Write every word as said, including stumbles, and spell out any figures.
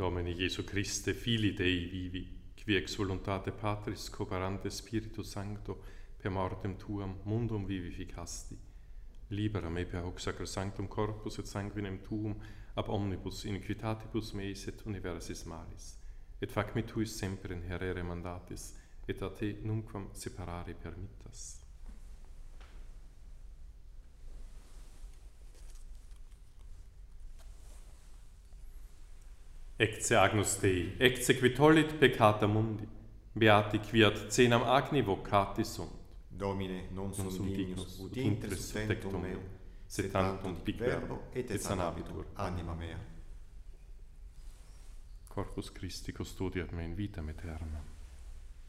Domini Jesu Christe, Filii Dei vivi, qui ex voluntate Patris cooperante Spiritu Sancto per mortem tuam mundum vivificasti, libera me per hoc sacrosanctum corpus et sanguinem tuum ab omnibus iniquitatibus meis et universis malis, et fac me tuis semper in herere mandatis, et a te nunquam separare permittas. Ecce agnus Dei, ecce qui tollit peccata mundi, beati qui ad cenam agni vocati sunt. Domine, non sum sum dignus, dignus, ut ut intres intres tectum tectum meo, meo, sed tantum dic verbo, et sanabitur anima mea. Corpus Christi custodiat me in vitam aeterna.